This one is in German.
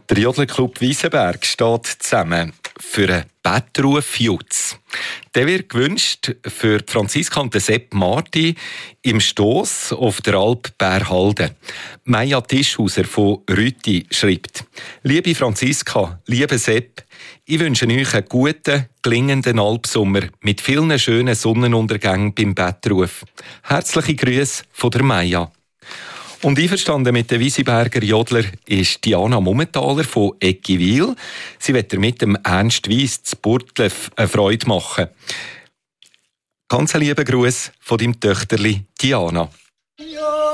Der Jodlerclub Wiesenberg steht zusammen für einen Bettruf Jutz. Der wird gewünscht für die Franziska und den Sepp Marti im Stoss auf der Alp Bärhalden. Maja Tischhauser von Rüti schreibt: Liebe Franziska, liebe Sepp, ich wünsche euch einen guten, gelingenden Alpsommer mit vielen schönen Sonnenuntergängen beim Bettruf. Herzliche Grüße von der Maja. Und einverstanden mit den Wiesenberger Jodler ist Diana Mummentaler von Eggiwil. Sie wird mit dem Ernst Weiss zu Burtlev eine Freude machen. Ganz einen lieben Gruß von deinem Töchterli Diana. Ja.